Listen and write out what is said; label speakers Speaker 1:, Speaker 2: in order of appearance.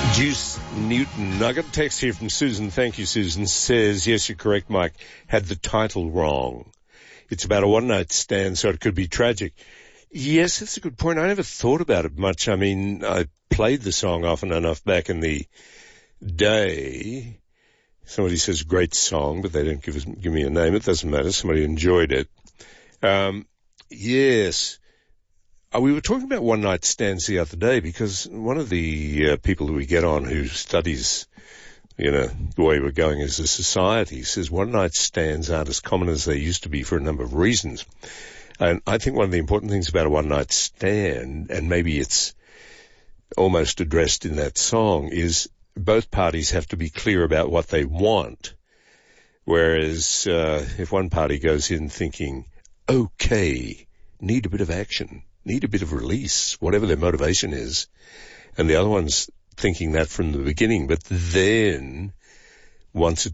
Speaker 1: Juice Newton. I got a text here from Susan. Thank you, Susan. Says, yes, you're correct, Mike. Had the title wrong. It's about a one-night stand, so it could be tragic. Yes, that's a good point. I never thought about it much. I mean, I played the song often enough back in the day. Somebody says great song, but they don't give me a name. It doesn't matter. Somebody enjoyed it. Yes. We were talking about one-night stands the other day because one of the people who we get on who studies, the way we're going as a society says one-night stands aren't as common as they used to be for a number of reasons. And I think one of the important things about a one-night stand, and maybe it's almost addressed in that song, is both parties have to be clear about what they want. Whereas if one party goes in thinking, okay, need a bit of action, need a bit of release, whatever their motivation is, and the other one's thinking that from the beginning, but then once it